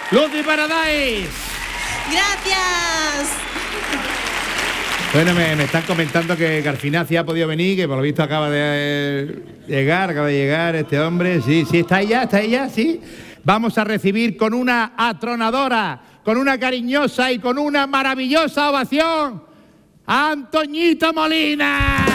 Lucy Paradise. Gracias. Bueno, me están comentando que Garfinacia ha podido venir, que por lo visto acaba de llegar este hombre. Sí, está ella, sí. Vamos a recibir con una atronadora, con una cariñosa y con una maravillosa ovación a Antoñito Molina.